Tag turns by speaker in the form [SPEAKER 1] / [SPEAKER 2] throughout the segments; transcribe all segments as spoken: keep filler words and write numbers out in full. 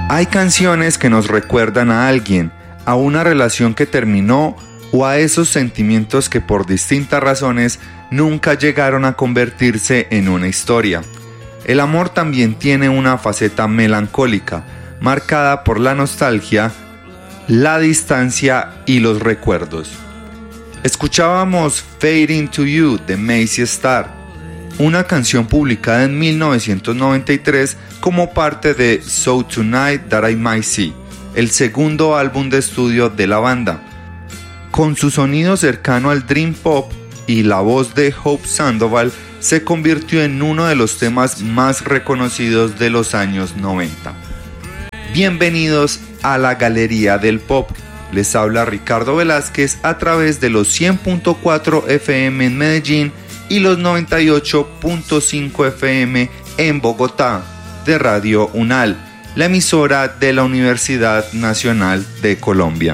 [SPEAKER 1] Hay canciones que nos recuerdan a alguien, a una relación que terminó o a esos sentimientos que por distintas razones nunca llegaron a convertirse en una historia. El amor también tiene una faceta melancólica, marcada por la nostalgia, la distancia y los recuerdos. Escuchábamos Fade Into You de Macy Star, una canción publicada en mil novecientos noventa y tres como parte de So Tonight That I Might See, el segundo álbum de estudio de la banda. Con su sonido cercano al dream pop y la voz de Hope Sandoval, se convirtió en uno de los temas más reconocidos de los años noventa. Bienvenidos a la Galería del Pop. Les habla Ricardo Velázquez a través de los cien punto cuatro F M en Medellín y los noventa y ocho punto cinco F M en Bogotá de Radio UNAL, la emisora de la Universidad Nacional de Colombia.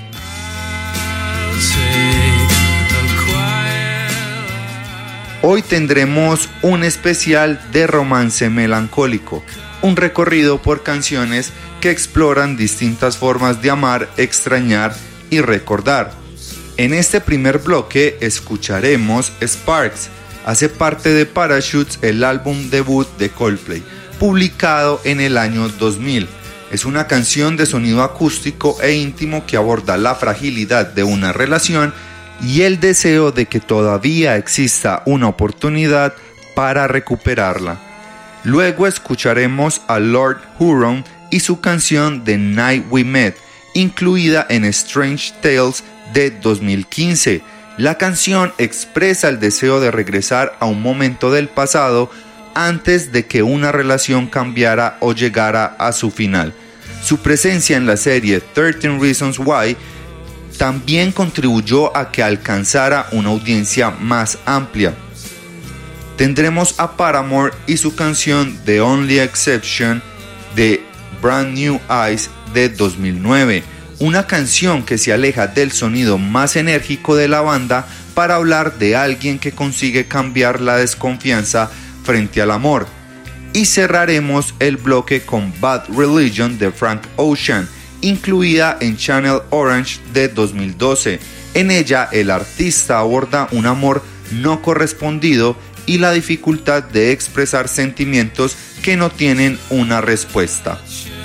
[SPEAKER 1] Hoy tendremos un especial de romance melancólico, un recorrido por canciones que exploran distintas formas de amar, extrañar y recordar. En este primer bloque escucharemos Sparks, hace parte de Parachutes, el álbum debut de Coldplay, publicado en el año dos mil. Es una canción de sonido acústico e íntimo que aborda la fragilidad de una relación y el deseo de que todavía exista una oportunidad para recuperarla. Luego escucharemos a Lord Huron y su canción The Night We Met, incluida en Strange Tales de dos mil quince. La canción expresa el deseo de regresar a un momento del pasado antes de que una relación cambiara o llegara a su final. Su presencia en la serie trece Reasons Why también contribuyó a que alcanzara una audiencia más amplia. Tendremos a Paramore y su canción The Only Exception de Brand New Eyes de dos mil nueve, una canción que se aleja del sonido más enérgico de la banda para hablar de alguien que consigue cambiar la desconfianza frente al amor. Y cerraremos el bloque con Bad Religion de Frank Ocean, incluida en Channel Orange de dos mil doce. En ella el artista aborda un amor no correspondido y la dificultad de expresar sentimientos que no tienen una respuesta.